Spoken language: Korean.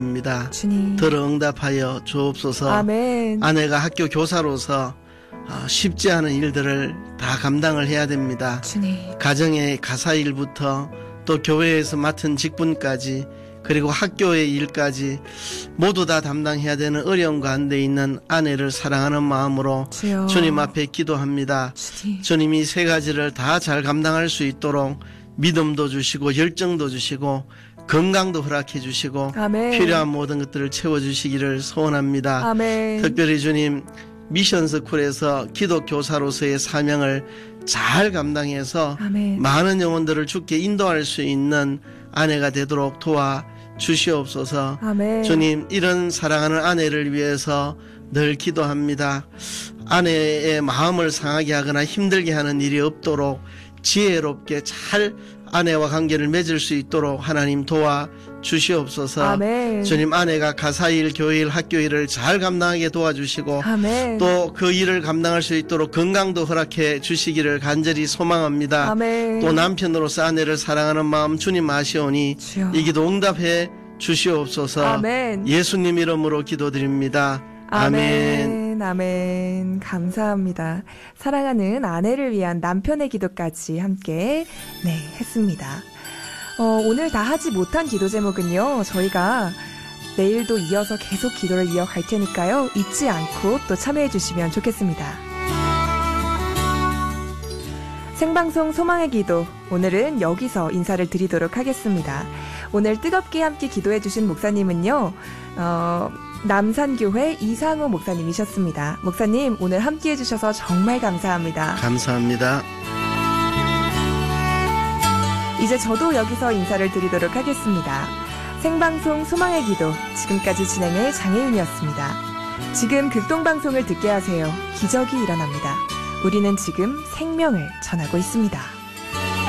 입니다. 주님. 들어 응답하여 주옵소서. 아멘. 아내가 학교 교사로서 쉽지 않은 일들을 다 감당을 해야 됩니다. 주님. 가정의 가사일부터 또 교회에서 맡은 직분까지 그리고 학교의 일까지 모두 다 담당해야 되는 어려운 가운데 있는 아내를 사랑하는 마음으로 주여. 주님 앞에 기도합니다. 주님. 주님이 세 가지를 다 잘 감당할 수 있도록 믿음도 주시고 열정도 주시고 건강도 허락해 주시고 아멘. 필요한 모든 것들을 채워주시기를 소원합니다. 아멘. 특별히 주님 미션스쿨에서 기독교사로서의 사명을 잘 감당해서 아멘. 많은 영혼들을 주께 인도할 수 있는 아내가 되도록 도와 주시옵소서. 아멘. 주님 이런 사랑하는 아내를 위해서 늘 기도합니다. 아내의 마음을 상하게 하거나 힘들게 하는 일이 없도록 지혜롭게 잘 아내와 관계를 맺을 수 있도록 하나님 도와 주시옵소서. 아멘. 주님 아내가 가사일, 교회일, 학교일을 잘 감당하게 도와주시고 아멘. 또 그 일을 감당할 수 있도록 건강도 허락해 주시기를 간절히 소망합니다. 아멘. 또 남편으로서 아내를 사랑하는 마음 주님 아시오니 주여. 이 기도 응답해 주시옵소서. 아멘. 예수님 이름으로 기도드립니다. 아멘. 아멘. 감사합니다. 사랑하는 아내를 위한 남편의 기도까지 함께 했습니다. 오늘 다 하지 못한 기도 제목은요. 저희가 내일도 이어서 계속 기도를 이어갈 테니까요. 잊지 않고 또 참여해 주시면 좋겠습니다. 생방송 소망의 기도, 오늘은 여기서 인사를 드리도록 하겠습니다. 오늘 뜨겁게 함께 기도해 주신 목사님은요. 남산교회 이상호 목사님이셨습니다. 목사님, 오늘 함께 해주셔서 정말 감사합니다. 감사합니다. 이제 저도 여기서 인사를 드리도록 하겠습니다. 생방송 소망의 기도, 지금까지 진행의 장혜윤이었습니다. 지금 극동방송을 듣게 하세요. 기적이 일어납니다. 우리는 지금 생명을 전하고 있습니다.